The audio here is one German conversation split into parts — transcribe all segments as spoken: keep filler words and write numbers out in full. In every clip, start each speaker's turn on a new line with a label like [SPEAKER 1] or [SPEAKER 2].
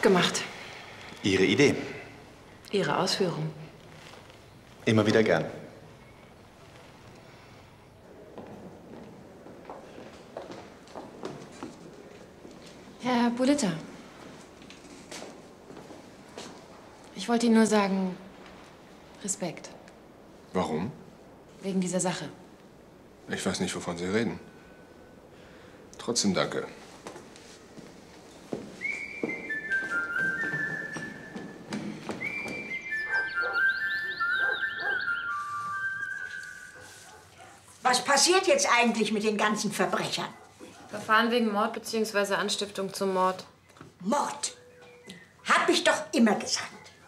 [SPEAKER 1] gemacht.
[SPEAKER 2] Ihre Idee.
[SPEAKER 1] Ihre Ausführung.
[SPEAKER 2] Immer wieder gern.
[SPEAKER 1] Herr Bulitta. Ich wollte Ihnen nur sagen, Respekt.
[SPEAKER 3] Warum?
[SPEAKER 1] Wegen dieser Sache.
[SPEAKER 3] Ich weiß nicht, wovon Sie reden. Trotzdem danke.
[SPEAKER 4] Was passiert jetzt eigentlich mit den ganzen Verbrechern?
[SPEAKER 1] Verfahren wegen Mord bzw. Anstiftung zum Mord.
[SPEAKER 4] Mord. Hab ich doch immer gesagt.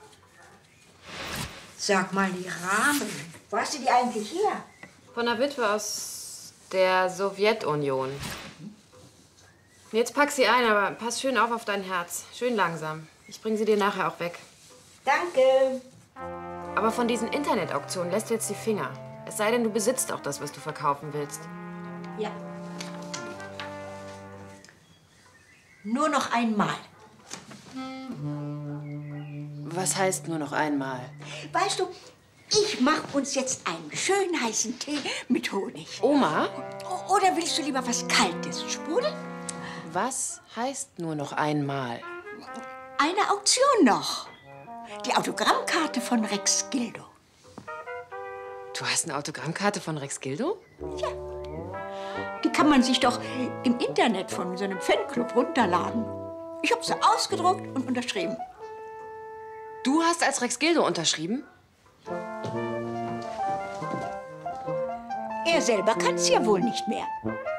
[SPEAKER 4] Sag mal, die Rahmen, wo hast du die eigentlich her?
[SPEAKER 1] Von einer Witwe aus der Sowjetunion. Jetzt pack sie ein, aber pass schön auf auf dein Herz. Schön langsam. Ich bringe sie dir nachher auch weg.
[SPEAKER 4] Danke.
[SPEAKER 1] Aber von diesen Internetauktionen lässt du jetzt die Finger. Es sei denn, du besitzt auch das, was du verkaufen willst.
[SPEAKER 4] Ja. Nur noch einmal.
[SPEAKER 1] Was heißt nur noch einmal?
[SPEAKER 4] Weißt du, ich mach uns jetzt einen schönen heißen Tee mit Honig.
[SPEAKER 1] Oma?
[SPEAKER 4] O- Oder willst du lieber was Kaltes? Sprudel?
[SPEAKER 1] Was heißt nur noch einmal?
[SPEAKER 4] Eine Auktion noch. Die Autogrammkarte von Rex Gildo.
[SPEAKER 1] Du hast eine Autogrammkarte von Rex Gildo?
[SPEAKER 4] Ja. Die kann man sich doch im Internet von so einem Fanclub runterladen. Ich habe sie ausgedruckt und unterschrieben.
[SPEAKER 1] Du hast als Rex Gildo unterschrieben?
[SPEAKER 4] Er selber kann es ja wohl nicht mehr.